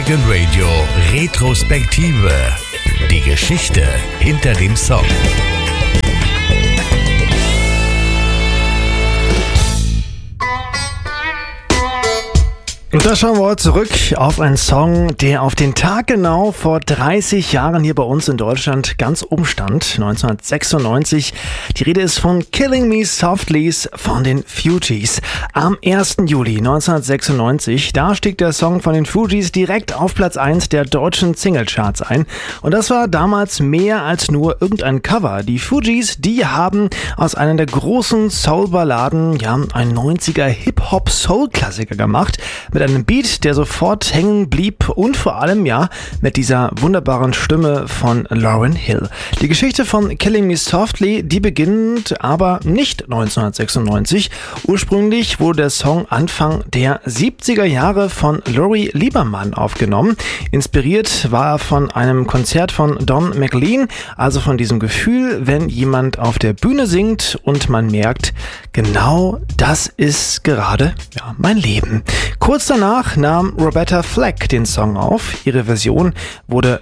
Dragon Radio Retrospektive. Die Geschichte hinter dem Song. Und da schauen wir heute zurück auf einen Song, der auf den Tag genau vor 30 Jahren hier bei uns in Deutschland ganz oben stand, 1996. Die Rede ist von Killing Me Softly von den Fugees. Am 1. Juli 1996, da stieg der Song von den Fugees direkt auf Platz 1 der deutschen Singlecharts ein. Und das war damals mehr als nur irgendein Cover. Die Fugees, die haben aus einer der großen Soul-Balladen einen 90er Hip-Hop-Soul-Klassiker gemacht, mit einem Beat, der sofort hängen blieb und vor allem mit dieser wunderbaren Stimme von Lauryn Hill. Die Geschichte von Killing Me Softly, die beginnt aber nicht 1996. Ursprünglich wurde der Song Anfang der 70er Jahre von Lori Lieberman aufgenommen. Inspiriert war er von einem Konzert von Don McLean, also von diesem Gefühl, wenn jemand auf der Bühne singt und man merkt, genau das ist gerade mein Leben. Kurz danach nahm Roberta Flack den Song auf. Ihre Version wurde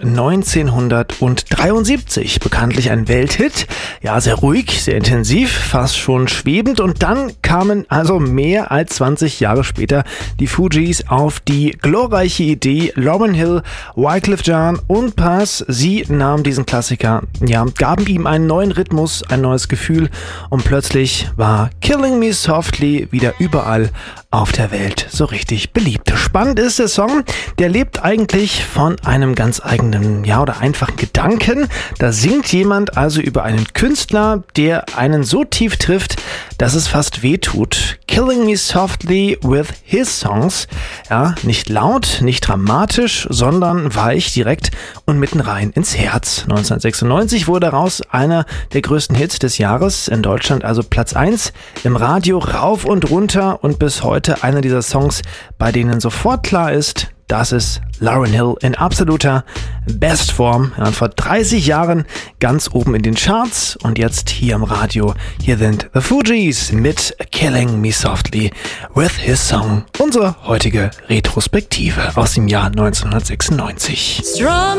1973 bekanntlich ein Welthit. Ja, sehr ruhig, sehr intensiv, fast schon schwebend. Und dann kamen also mehr als 20 Jahre später die Fugees auf die glorreiche Idee, Lauryn Hill, Wyclef Jean und Paz. Sie nahmen diesen Klassiker, gaben ihm einen neuen Rhythmus, ein neues Gefühl und plötzlich war Killing Me Softly wieder überall auf der Welt so richtig beliebt. Spannend ist der Song, der lebt eigentlich von einem ganz eigenen, oder einfachen Gedanken. Da singt jemand also über einen Künstler, der einen so tief trifft, dass es fast wehtut. Killing Me Softly with his songs. Nicht laut, nicht dramatisch, sondern weich, direkt und mitten rein ins Herz. 1996 wurde daraus einer der größten Hits des Jahres in Deutschland, also Platz 1 im Radio rauf und runter und bis heute einer dieser Songs, bei denen sofort klar ist, das ist Lauryn Hill in absoluter Bestform. Vor 30 Jahren ganz oben in den Charts und jetzt hier im Radio. Hier sind The Fugees mit Killing Me Softly with his song. Unsere heutige Retrospektive aus dem Jahr 1996.